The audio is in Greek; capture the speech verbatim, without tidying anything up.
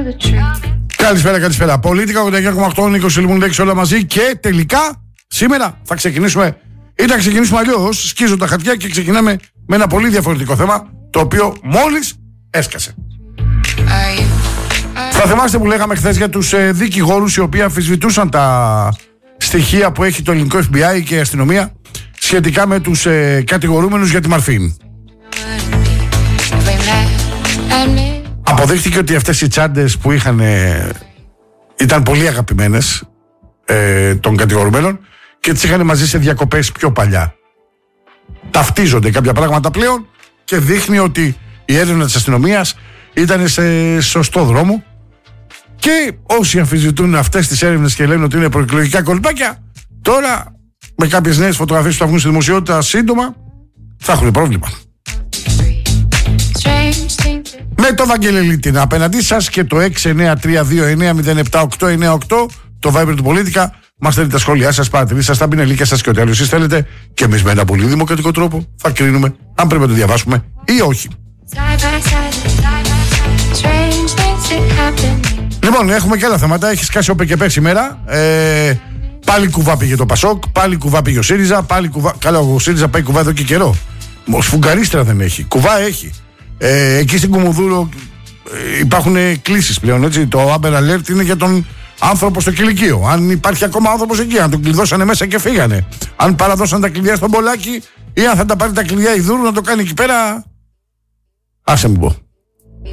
Καλησπέρα, καλησπέρα. Πολίτικα ογδόντα εννιά κόμμα οκτώ, Νίκος Σιλμουνδέκης, όλα μαζί. Και τελικά σήμερα θα ξεκινήσουμε, ή θα ξεκινήσουμε αλλιώς. Σκίζω τα χαρτιά και ξεκινάμε με ένα πολύ διαφορετικό θέμα, το οποίο μόλις έσκασε. Θα θυμάστε που λέγαμε χθες για τους ε, δικηγόρους οι οποίοι αμφισβητούσαν τα στοιχεία που έχει το ελληνικό εφ μπι άι και η αστυνομία σχετικά με τους ε, κατηγορούμενους για τη Μαρφίν. Αποδείχθηκε ότι αυτές οι τσάντες που είχαν ε, ήταν πολύ αγαπημένες ε, των κατηγορουμένων και τις είχαν μαζί σε διακοπές πιο παλιά. Ταυτίζονται κάποια πράγματα πλέον και δείχνει ότι η έρευνα της αστυνομίας ήταν σε σωστό δρόμο. Και όσοι αμφισβητούν αυτές τις έρευνες και λένε ότι είναι προεκλογικά κολπάκια, τώρα με κάποιες νέες φωτογραφίες που θα βγουν στη δημοσιότητα σύντομα θα έχουν πρόβλημα. Με το Βαγγελελίτινα απέναντί σας και το έξι εννιά τρία δύο εννιά μηδέν επτά οκτώ εννιά οκτώ, το Viber του Πολίτικα. Μας στέλνετε τα σχόλιά σας, παρατηρήσεις σας, τα πινελίκια σας και ό,τι άλλο εσείς θέλετε. Και εμείς με ένα πολύ δημοκρατικό τρόπο θα κρίνουμε αν πρέπει να το διαβάσουμε ή όχι. Λοιπόν, έχουμε και άλλα θέματα. Έχει σκάσει ο ΠΚΠ σήμερα. Ε, πάλι κουβά πήγε το Πασόκ, πάλι κουβά πήγε ο ΣΥΡΙΖΑ. Πάλι κουβά... Καλά, ο ΣΥΡΙΖΑ πάει κουβά εδώ και καιρό. Σφουγγαρίστρα δεν έχει. Κουβά έχει. Ε, εκεί στην Κουμουνδούρο ε, υπάρχουν κλήσεις πλέον. Έτσι. Το Amber Alert είναι για τον άνθρωπο στο κηλικείο. Αν υπάρχει ακόμα άνθρωπος εκεί, αν τον κλειδώσανε μέσα και φύγανε. Αν παραδώσαν τα κλειδιά στον Πολάκη ή αν θα τα πάρει τα κλειδιά η Δούρου να το κάνει εκεί πέρα. Άσε μου πω.